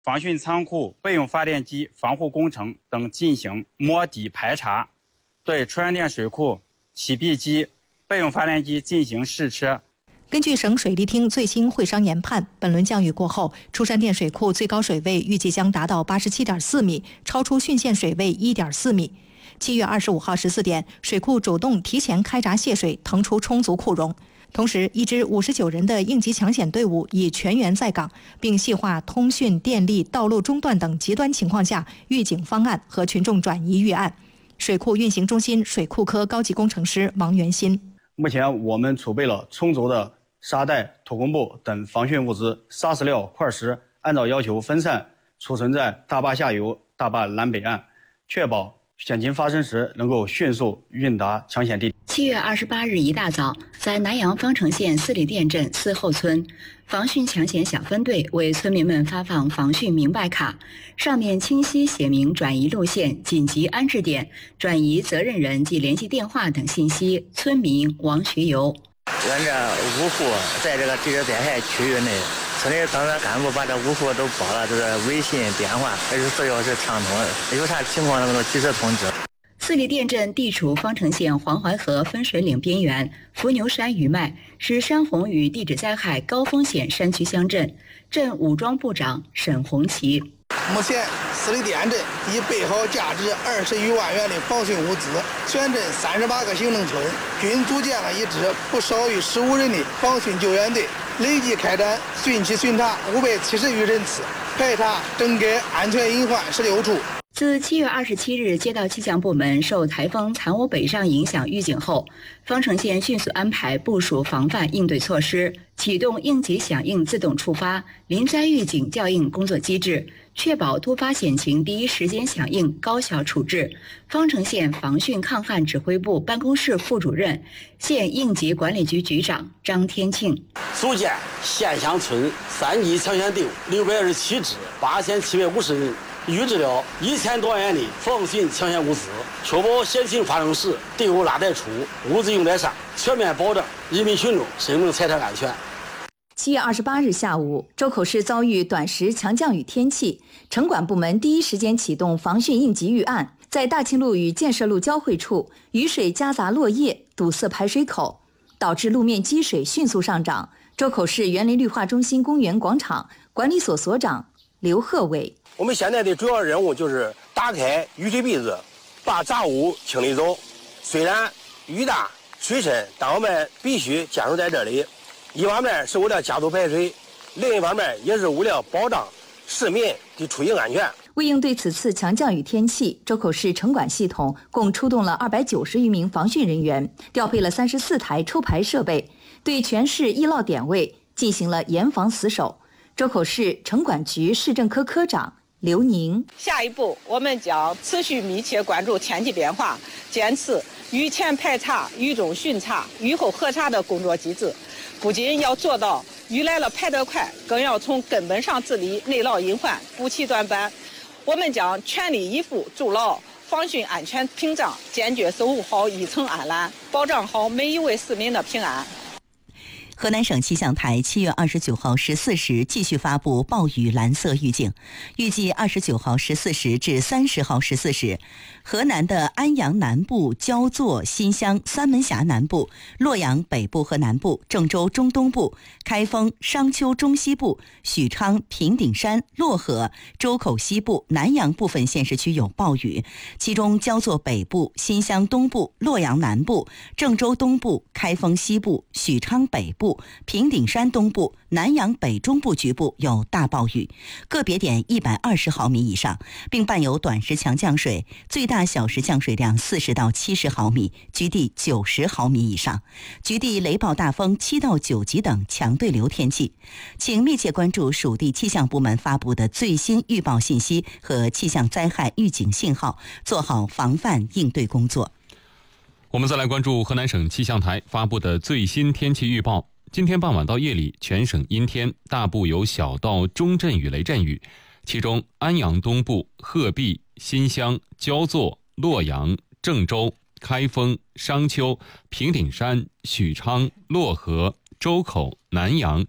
防汛仓库、备用发电机、防护工程等进行摸底排查，对出山店水库起闭机、备用发电机进行试车。 根据省水利厅最新会商研判，本轮降雨过后，出山店水库最高水位预计将达到87.4米，超出汛限水位1.4米。7月25号14点，水库主动提前开闸泄水，腾出充足库容。同时，一支59人的应急抢险队伍已全员在岗，并细化通讯、电力、道路中断等极端情况下预警方案和群众转移预案。水库运行中心水库科高级工程师王元新： 目前我们储备了充足的沙袋、土工布等防汛物资，砂石料、块石按照要求分散储存在大坝下游、大坝南北岸，确保险情发生时能够迅速运达抢险地。 7月28日一大早，在南阳方城县四里店镇四后村，防汛抢险小分队为村民们发放防汛明白卡，上面清晰写明转移路线、紧急安置点、转移责任人及联系电话等信息。村民王学友： 沿着5户在这个地质灾害区域内，村里当然干部把这5户都报了，这个微信、电话24小时畅通，有啥情况能够及时通知。 四里店镇地处方城县黄淮河分水岭边缘，伏牛山余脉，是山洪与地质灾害高风险山区乡镇。镇武装部长沈红旗： 目前四里店镇已备好价值20余万元的防汛物资，全镇38个行政村均组建了一支不少于15人的防汛救援队，累计开展汛期巡查570余人次，排查整改安全隐患16处。 自7月27日接到气象部门受台风残污北上影响预警后，方城县迅速安排部署防范应对措施，启动应急响应自动触发、临灾预警校应工作机制，确保突发险情第一时间响应、高效处置。方城县防汛抗旱指挥部办公室副主任、县应急管理局局长张天庆： 组建县乡村3级抢险队伍627支，8750人。预支了1000多万元的防汛抢险物资，确保险情发生时队伍拉得出，物资用得上，全面保障人民群众生命财产安全。 7月28日下午，周口市遭遇短时强降雨天气，城管部门第一时间启动防汛应急预案，在大庆路与建设路交汇处，雨水夹杂落叶，堵塞排水口，导致路面积水迅速上涨。周口市园林绿化中心公园广场管理所所长刘鹤伟： 我们现在的主要任务就是打开雨水鼻子，把杂物清理走。虽然雨大水深，但我们必须坚守在这里。一方面是为了加速排水，另一方面也是为了保障市民的出行安全。 为应对此次强降雨天气，周口市城管系统共出动了290余名防汛人员，调配了34台抽排设备，对全市易涝点位进行了严防死守。周口市城管局市政科科长刘宁： 下一步，我们将持续密切关注天气变化，坚持雨前排查、雨中巡查、雨后核查的工作机制。不仅要做到雨来了排得快，更要从根本上治理内涝隐患、补齐短板。我们将全力以赴筑牢防汛安全屏障，坚决守护好一城安澜，保障好每一位市民的平安。 河南省气象台7月29号14时继续发布暴雨蓝色预警，预计29号14时至30号14时，河南的安阳南部、焦作、新乡、三门峡南部、洛阳北部和南部、郑州中东部、开封、商丘中西部、许昌、平顶山、漯河、周口西部、南阳部分县市区有暴雨，其中焦作北部、新乡东部、洛阳南部、郑州东部、开封西部、许昌北部、平顶山东部、南阳北中部局部有大暴雨，个别点120毫米以上，并伴有短时强降水，最大小时降水量40到70毫米，局地90毫米以上，局地雷暴大风7到9级等强对流天气。请密切关注属地气象部门发布的最新预报信息和气象灾害预警信号，做好防范应对工作。 我们再来关注河南省气象台发布的最新天气预报。今天傍晚到夜里，全省阴天，大部有小到中阵雨雷阵雨，其中安阳东部、鹤壁、新乡、焦作、洛阳、郑州、开封、商丘、平顶山、许昌、漯河、周口、南阳、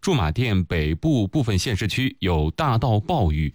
驻马店北部部分县市区有大到暴雨，